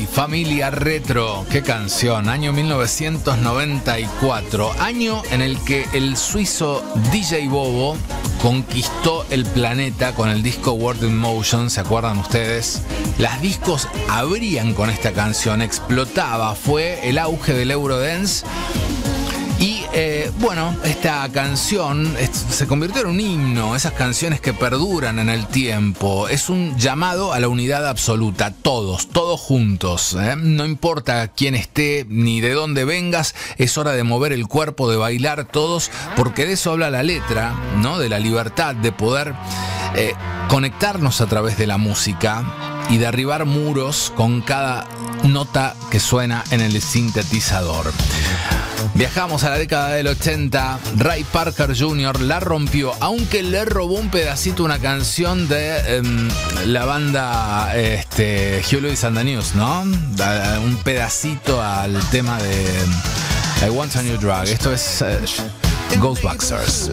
Bowie, Familia Retro. Qué canción, año 1994, año en el que el suizo DJ Bobo conquistó el planeta con el disco World in Motion. ¿Se acuerdan ustedes? Las discos abrían con esta canción, explotaba, fue el auge del Eurodance. Y bueno, esta canción se convirtió en un himno, esas canciones que perduran en el tiempo. Es un llamado a la unidad absoluta, todos juntos. No importa quién esté ni de dónde vengas, es hora de mover el cuerpo, de bailar todos, porque de eso habla la letra, ¿no? De la libertad, de poder conectarnos a través de la música y derribar muros con cada nota que suena en el sintetizador. Viajamos a la década del 80. Ray Parker Jr. la rompió, aunque le robó un pedacito, una canción de la banda Huey Lewis and the News, ¿no? Un pedacito al tema de I Want a New Drug. Esto es Ghostbusters.